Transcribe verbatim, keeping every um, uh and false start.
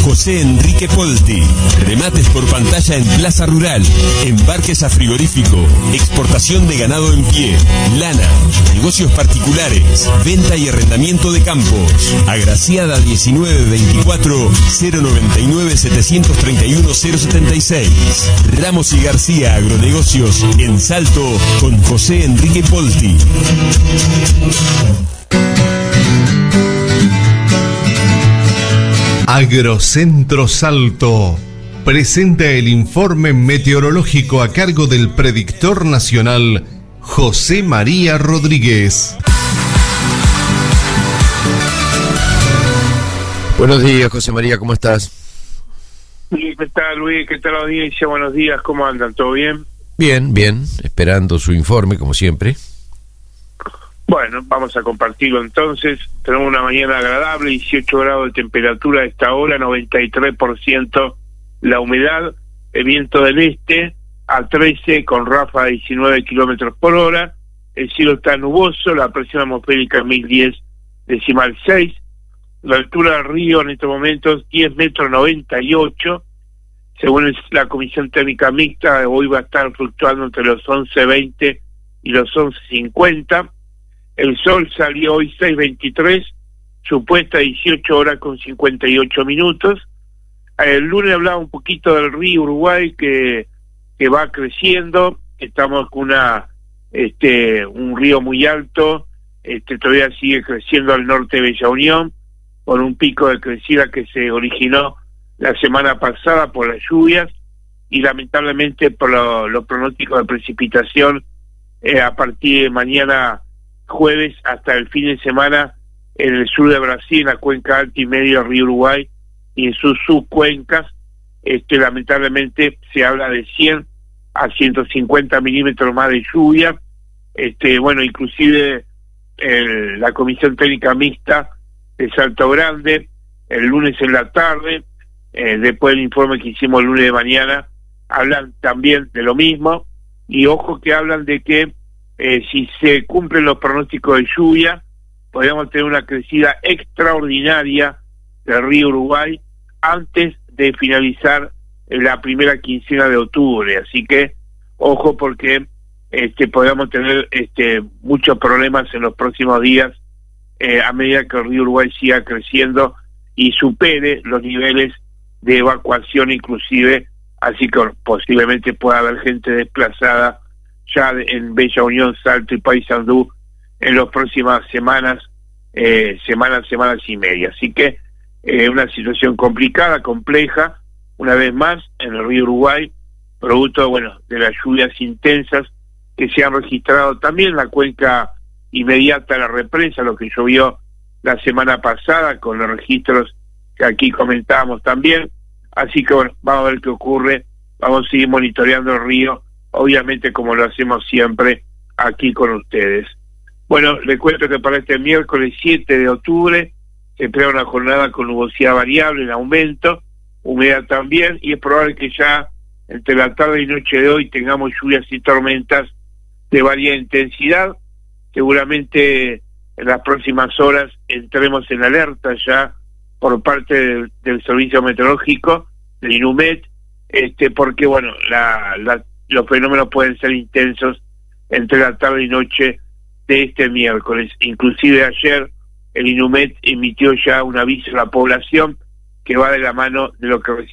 José Enrique Polti. Remates por pantalla en Plaza Rural. Embarques a frigorífico. Exportación de ganado en pie. Lana. Negocios particulares. Venta y arrendamiento de campos. Agraciada diecinueve veinticuatro cero noventa y nueve setecientos treinta y uno cero setenta y seis. Ramos y García Agronegocios en Salto con José Enrique Polti. Agrocentro Salto presenta el informe meteorológico a cargo del predictor nacional José María Rodríguez. Buenos días, José María, ¿cómo estás? ¿Qué tal, Luis? ¿Qué tal la audiencia? Buenos días, ¿cómo andan? ¿Todo bien? Bien, bien, esperando su informe, como siempre. Bueno, vamos a compartirlo entonces. Tenemos una mañana agradable, dieciocho grados de temperatura a esta hora, noventa y tres por ciento la humedad, el viento del este a trece con ráfaga de diecinueve kilómetros por hora, el cielo está nuboso, la presión atmosférica mil diez decimal seis, la altura del río en estos momentos diez metros noventa y ocho, según el, la Comisión Técnica Mixta, hoy va a estar fluctuando entre los once veinte y los once cincuenta. El sol salió hoy seis veintitrés, supuesta dieciocho horas con cincuenta y ocho minutos. El lunes hablaba un poquito del río Uruguay que, que va creciendo, estamos con una este un río muy alto, este todavía sigue creciendo al norte de Bella Unión, con un pico de crecida que se originó la semana pasada por las lluvias y lamentablemente por lo, los pronósticos de precipitación eh, a partir de mañana jueves hasta el fin de semana en el sur de Brasil, en la cuenca alta y media del río Uruguay y en sus subcuencas, este, lamentablemente se habla de cien a ciento cincuenta milímetros más de lluvia. Este, bueno, inclusive el, la Comisión Técnica Mixta de Salto Grande, el lunes en la tarde, eh, después del informe que hicimos el lunes de mañana, hablan también de lo mismo, y ojo que hablan de que Eh, si se cumplen los pronósticos de lluvia, podríamos tener una crecida extraordinaria del río Uruguay antes de finalizar la primera quincena de octubre. Así que, ojo, porque este podríamos tener este muchos problemas en los próximos días eh, a medida que el río Uruguay siga creciendo y supere los niveles de evacuación inclusive, así que posiblemente pueda haber gente desplazada ya en Bella Unión, Salto y Paysandú en las próximas semanas, eh, semanas, semanas y media. Así que eh, una situación complicada, compleja, una vez más en el río Uruguay, producto, bueno, de las lluvias intensas que se han registrado también en la cuenca inmediata a la represa, lo que llovió la semana pasada con los registros que aquí comentábamos también. Así que bueno, vamos a ver qué ocurre, vamos a seguir monitoreando el río, obviamente como lo hacemos siempre aquí con ustedes. Bueno, les cuento que para este miércoles siete de octubre se espera una jornada con nubosidad variable en aumento, humedad también, y es probable que ya entre la tarde y noche de hoy tengamos lluvias y tormentas de variada intensidad. Seguramente en las próximas horas entremos en alerta ya por parte del, del Servicio Meteorológico, del INUMET, este porque bueno, la, la los fenómenos pueden ser intensos entre la tarde y noche de este miércoles. Inclusive ayer el INUMET emitió ya un aviso a la población que va de la mano de lo que recién